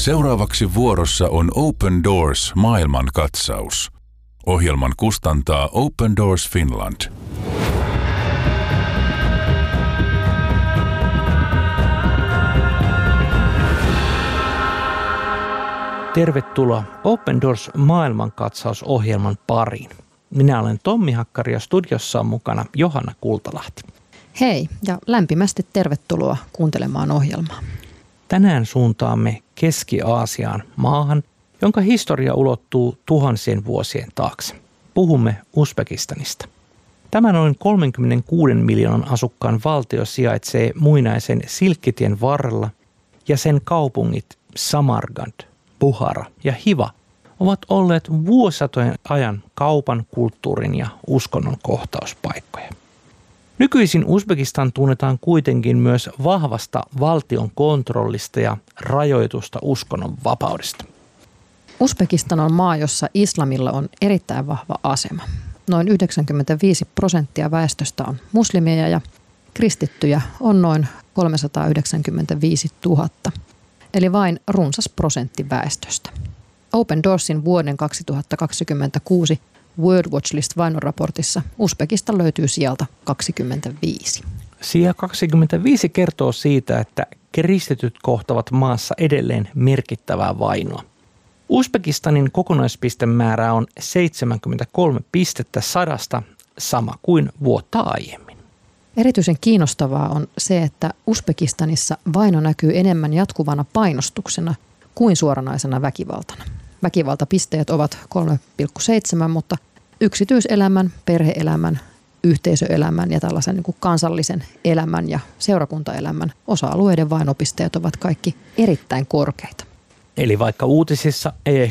Seuraavaksi vuorossa on Open Doors maailmankatsaus. Ohjelman kustantaa Open Doors Finland. Tervetuloa Open Doors maailmankatsausohjelman pariin. Minä olen Tommi Hakkari ja studiossa on mukana Johanna Kultalahti. Hei ja lämpimästi tervetuloa kuuntelemaan ohjelmaa. Tänään suuntaamme Keski-Aasiaan, maahan, jonka historia ulottuu tuhansien vuosien taakse. Puhumme Uzbekistanista. Tämä noin 36 miljoonan asukkaan valtio sijaitsee muinaisen Silkkitien varrella ja sen kaupungit Samarkand, Buhara ja Hiva ovat olleet vuosisatojen ajan kaupan, kulttuurin ja uskonnon kohtauspaikkoja. Nykyisin Uzbekistan tunnetaan kuitenkin myös vahvasta valtion kontrollista ja rajoitusta uskonnon vapaudesta. Uzbekistan on maa, jossa islamilla on erittäin vahva asema. Noin 95% väestöstä on muslimeja ja kristittyjä on noin 395 000, eli vain runsas prosentti väestöstä. Open Doorsin vuoden 2026 World Watch List vainoraportissa Uzbekistan löytyy sieltä 25. Sija 25 kertoo siitä, että kristityt kohtavat maassa edelleen merkittävää vainoa. Uzbekistanin kokonaispistemäärä on 73 pistettä 100, sama kuin vuotta aiemmin. Erityisen kiinnostavaa on se, että Uzbekistanissa vaino näkyy enemmän jatkuvana painostuksena kuin suoranaisena väkivaltana. Väkivaltapisteet ovat 3,7, mutta yksityiselämän, perhe-elämän, yhteisöelämän ja tällaisen niin kuin kansallisen elämän ja seurakuntaelämän osa-alueiden vainopisteet ovat kaikki erittäin korkeita. Eli vaikka uutisissa ei